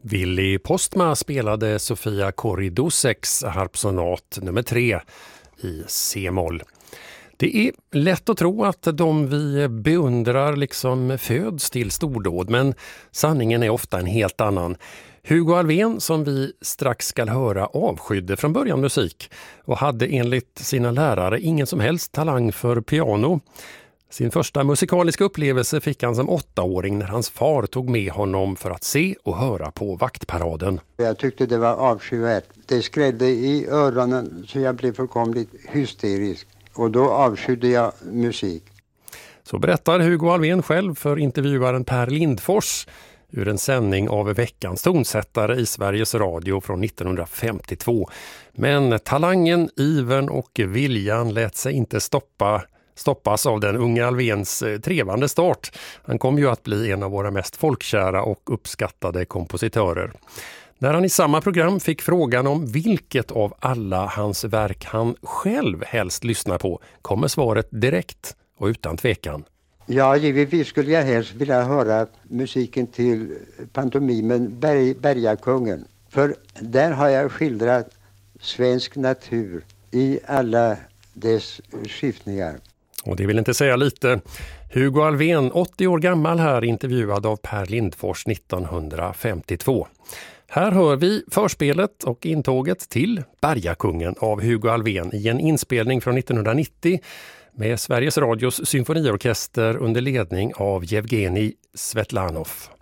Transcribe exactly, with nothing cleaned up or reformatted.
Willy Postma spelade Sofia Koriduseks harpsonat nummer tre i C-moll. Det är lätt att tro att de vi beundrar liksom föds till stordåd, men sanningen är ofta en helt annan. Hugo Alfvén, som vi strax ska höra, avskydde från början musik och hade enligt sina lärare ingen som helst talang för piano. Sin första musikaliska upplevelse fick han som åttaåring när hans far tog med honom för att se och höra på vaktparaden. Jag tyckte det var avskyvärt. Det skrädde i öronen så jag blev fullkomligt hysterisk. Och då avskydde jag musik. Så berättar Hugo Alfvén själv för intervjuaren Per Lindfors ur en sändning av veckans tonsättare i Sveriges Radio från nittonhundrafemtiotvå. Men talangen, ivern och viljan lät sig inte stoppa stoppas av den unga Alfvéns trevande start. Han kom ju att bli en av våra mest folkkära och uppskattade kompositörer. När han i samma program fick frågan om vilket av alla hans verk han själv helst lyssnar på, kommer svaret direkt och utan tvekan. Ja, givetvis skulle jag helst vilja höra musiken till pantomimen Berg, Bergakungen. För där har jag skildrat svensk natur i alla dess skiftningar. Och det vill inte säga lite. Hugo Alfvén, åttio år gammal, här intervjuad av Per Lindfors nittonhundrafemtiotvå. Här hör vi förspelet och intåget till Bergakungen av Hugo Alfvén i en inspelning från nittonhundranittio med Sveriges Radios symfoniorkester under ledning av Jevgenij Svetlanov.